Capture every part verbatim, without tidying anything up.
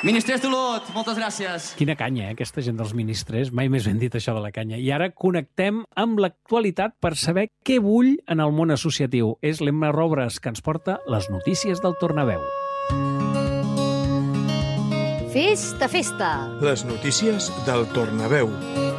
Ministres d'Olot, moltes gràcies. Quina canya, eh, aquesta gent dels ministres. Mai més ben dit això de la canya. I ara connectem amb l'actualitat per saber què bull en el món associatiu. És l'Emma Robres, que ens porta les notícies del Tornaveu. Festa, festa! Les notícies del Tornaveu.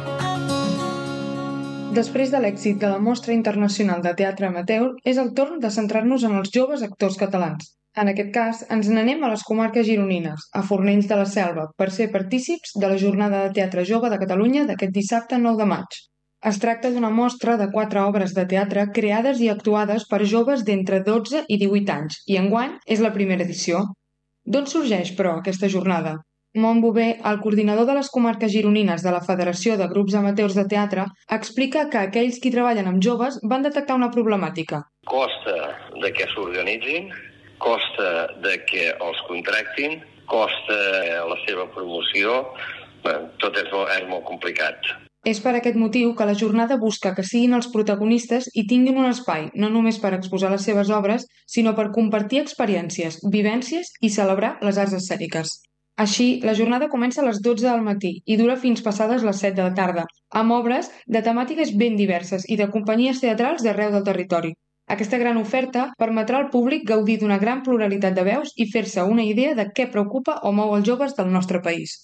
Després de l'èxit de la Mostra Internacional de Teatre Amateur, és el torn de centrar-nos en els joves actors catalans. En aquest cas, ens n'anem a les comarques gironines, a Fornells de la Selva, per ser partícips de la Jornada de Teatre Jove de Catalunya d'aquest dissabte nou de maig. Es tracta d'una mostra de quatre obres de teatre creades i actuades per joves d'entre dotze i divuit anys, i enguany és la primera edició. D'on sorgeix, però, aquesta jornada? Mont Bové, el coordinador de les comarques gironines de la Federació de Grups Amateurs de Teatre, explica que aquells qui treballen amb joves van detectar una problemàtica. Costa de que s'organitzin, costa de que els contractin, costa la seva promoció, bé, tot és molt, és molt complicat. És per aquest motiu que la jornada busca que siguin els protagonistes i tinguin un espai, no només per exposar les seves obres, sinó per compartir experiències, vivències i celebrar les arts escèniques. Així, la jornada comença a les dotze del matí i dura fins passades les set de la tarda, amb obres de temàtiques ben diverses i de companyies teatrals d'arreu del territori. Aquesta gran oferta permetrà al públic gaudir d'una gran pluralitat de veus i fer-se una idea de què preocupa o mou els joves del nostre país.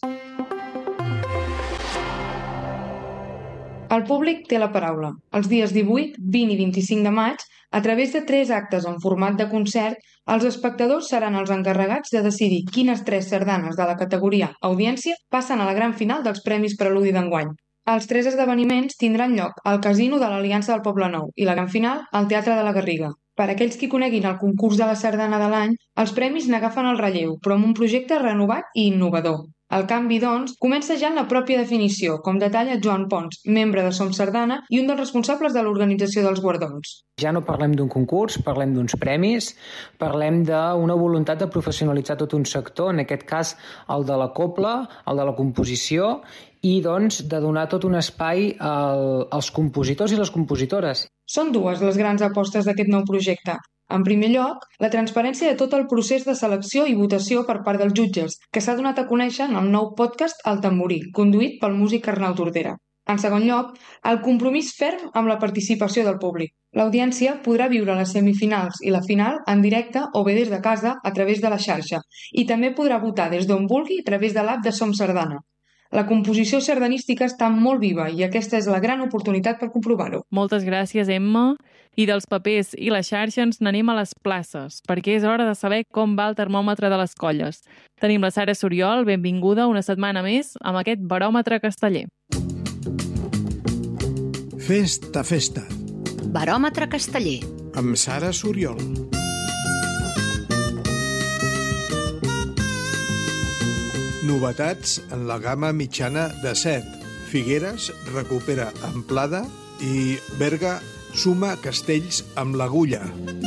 El públic té la paraula. Els dies divuit, vint i vint-i-cinc de maig, a través de tres actes en format de concert, els espectadors seran els encarregats de decidir quines tres sardanes de la categoria Audiència passen a la gran final dels Premis Preludi d'enguany. Els tres esdeveniments tindran lloc al Casino de l'Aliança del Poblenou i la gran final al Teatre de la Garriga. Per a aquells qui coneguin el concurs de la sardana de l'any, els premis n'agafen el relleu, però amb un projecte renovat i innovador. El canvi, doncs, comença ja en la pròpia definició, com detalla Joan Pons, membre de Som Sardana i un dels responsables de l'organització dels guardons. Ja no parlem d'un concurs, parlem d'uns premis, parlem d'una voluntat de professionalitzar tot un sector, en aquest cas el de la cobla, el de la composició, i doncs de donar tot un espai al, als compositors i les compositores. Són dues les grans apostes d'aquest nou projecte. En primer lloc, la transparència de tot el procés de selecció i votació per part dels jutges, que s'ha donat a conèixer en el nou podcast El Tamborí, conduït pel músic Arnau Tordera. En segon lloc, el compromís ferm amb la participació del públic. L'audiència podrà viure les semifinals i la final en directe o bé des de casa a través de la xarxa i també podrà votar des d'on vulgui a través de l'app de Som Sardana. La composició sardanística està molt viva i aquesta és la gran oportunitat per comprovar-ho. Moltes gràcies, Emma. I dels papers i la xarxa ens n'anem a les places, perquè és hora de saber com va el termòmetre de les colles. Tenim la Sara Soriol, benvinguda una setmana més amb aquest baròmetre casteller. Festa, festa. Baròmetre casteller. Amb Sara Soriol. Novetats en la gamma mitjana de set. Figueres recupera Amplada i Berga suma Castells amb l'Agulla.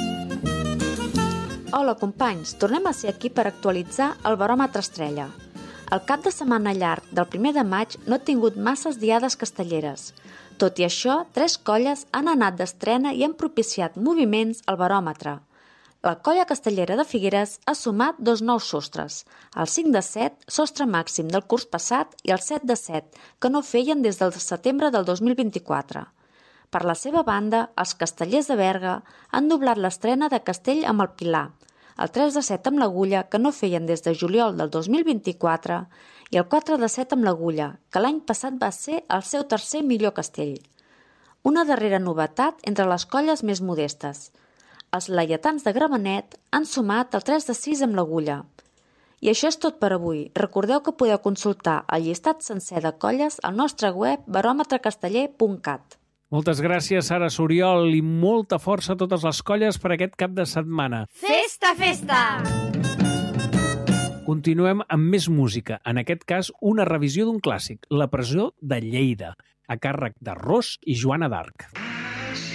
Hola, companys. Tornem a ser aquí per actualitzar el baròmetre estrella. El cap de setmana llarg del primer de maig no ha tingut masses diades castelleres. Tot i això, tres colles han anat d'estrena i han propiciat moviments al baròmetre. La colla castellera de Figueres ha sumat dos nous sostres, el cinc de set, sostre màxim del curs passat, i el set de set, que no feien des del setembre del dos mil vint-i-quatre. Per la seva banda, els castellers de Berga han doblat l'estrena de Castell amb el Pilar, el tres de set amb l'Agulla, que no feien des de juliol del dos mil vint-i-quatre, i el quatre de set amb l'Agulla, que l'any passat va ser el seu tercer millor castell. Una darrera novetat entre les colles més modestes. Els laietans de Gramenet han sumat el tres de sis amb l'Agulla. I això és tot per avui. Recordeu que podeu consultar el llistat sencer de colles al nostre web baròmetre casteller punt cat. Moltes gràcies, Sara Soriol, i molta força a totes les colles per aquest cap de setmana. Festa, festa! Continuem amb més música, en aquest cas una revisió d'un clàssic, La presó de Lleida, a càrrec de Ros i Joana d'Arc.